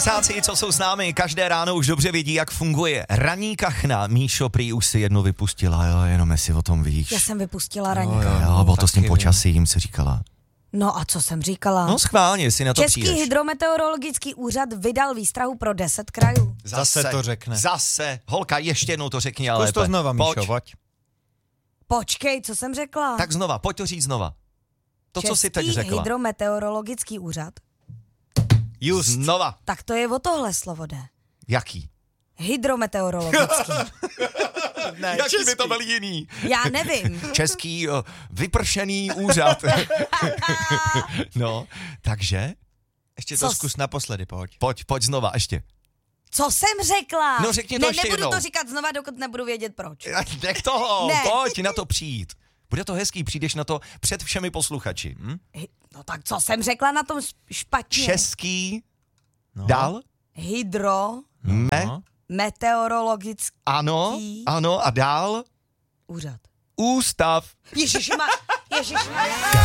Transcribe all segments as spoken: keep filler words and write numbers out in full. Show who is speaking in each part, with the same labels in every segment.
Speaker 1: kysáci, co jsou s námi, každé ráno už dobře vědí, jak funguje ranní kachna. Míšo, prý už si jednu vypustila, jo, jenom jestli o tom víš.
Speaker 2: Já jsem vypustila ranní
Speaker 1: Jo,
Speaker 2: kachnu.
Speaker 1: jo, bylo to s tím počasím, si říkala.
Speaker 2: No a co jsem říkala?
Speaker 1: No schválně, jestli na to
Speaker 2: Český
Speaker 1: přijdeš.
Speaker 2: hydrometeorologický úřad vydal výstrahu pro deset krajů.
Speaker 3: Zase to řekne.
Speaker 1: Zase. Holka, ještě jednou to řekni, ale
Speaker 3: Zkus to znova, Míšo,
Speaker 1: pojď.
Speaker 3: pojď.
Speaker 2: Počkej, co jsem řekla?
Speaker 1: Tak znova, pojď to říct znova. To,
Speaker 2: Český
Speaker 1: co jsi teď řekla.
Speaker 2: hydrometeorologický úřad.
Speaker 3: Just.
Speaker 1: Znova.
Speaker 2: Tak to je o tohle slovo jde.
Speaker 1: Jaký?
Speaker 2: Hydrometeorologický.
Speaker 3: Ne,
Speaker 1: Jaký by to byl jiný?
Speaker 2: Já nevím.
Speaker 1: Český uh, vypršený úřad. No, takže?
Speaker 3: Ještě
Speaker 2: Co
Speaker 3: to
Speaker 2: s-
Speaker 3: zkus naposledy, pojď.
Speaker 1: Pojď, pojď znova, ještě.
Speaker 2: Co jsem řekla?
Speaker 1: No, řekni to
Speaker 2: ne,
Speaker 1: ještě
Speaker 2: nebudu
Speaker 1: jednou.
Speaker 2: to říkat znova, dokud nebudu vědět proč.
Speaker 1: Nech toho,
Speaker 2: Ne.
Speaker 1: pojď na to přijít. Bude to hezký, přijdeš na to před všemi posluchači. Hm?
Speaker 2: Hy- No tak co jsem řekla na tom s- špatně?
Speaker 1: Český,
Speaker 3: No.
Speaker 1: dál,
Speaker 2: Hydro,
Speaker 1: me,
Speaker 3: No.
Speaker 2: meteorologický
Speaker 1: ano, ano a dál,
Speaker 2: úřad.
Speaker 1: ústav.
Speaker 2: Ježišma, ježišma.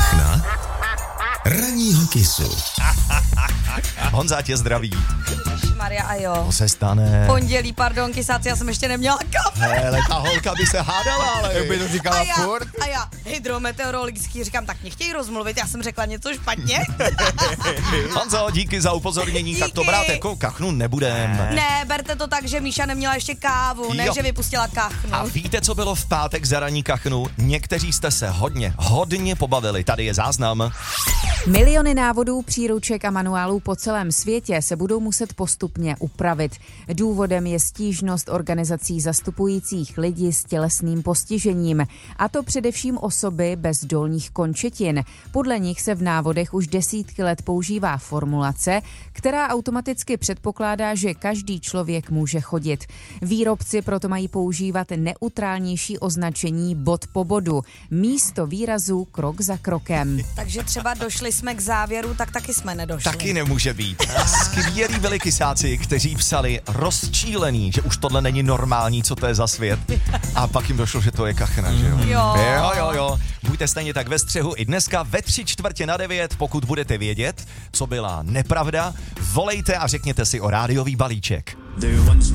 Speaker 4: Ranního kysu.
Speaker 1: Honza tě zdraví.
Speaker 2: Maria a jo.
Speaker 1: To se stane.
Speaker 2: Pondělí, pardon, kysáci, já jsem ještě neměla kafe.
Speaker 1: Hele, ta holka by se hádala, ale...
Speaker 3: Jak by to říkala
Speaker 2: A já,
Speaker 3: furt?
Speaker 2: a já, hydrometeorologický, říkám, tak nechtějí rozmluvit, já jsem řekla něco špatně.
Speaker 1: Honzo, díky za upozornění,
Speaker 2: Díky.
Speaker 1: tak to brát jako kachnu nebudem.
Speaker 2: Ne, berte to tak, že Míša neměla ještě kávu, ne,
Speaker 1: Jo.
Speaker 2: že vypustila kachnu.
Speaker 1: A víte, co bylo v pátek za ranní kachnu? Někteří jste se hodně, hodně pobavili. Tady je záznam.
Speaker 5: Miliony návodů, příruček a manuálů po celém světě se budou muset postupně upravit. Důvodem je stížnost organizací zastupujících lidi s tělesným postižením, a to především osoby bez dolních končetin. Podle nich se v návodech už desítky let používá formulace, která automaticky předpokládá, že každý člověk může chodit. Výrobci proto mají používat neutrálnější označení bod po bodu, místo výrazu krok za krokem.
Speaker 2: Takže třeba došli jsme k závěru, tak taky jsme nedošli.
Speaker 1: Taky nemůže být. Skvělí byli kysáci, kteří psali rozčílený, že už tohle není normální, co to je za svět. A pak jim došlo, že to je kachna, že jo?
Speaker 2: Jo.
Speaker 1: Jo, jo, jo. Buďte stejně tak ve střehu i dneska ve tři čtvrtě na devět, pokud budete vědět, co byla nepravda, volejte a řekněte si o rádiový balíček.
Speaker 6: There once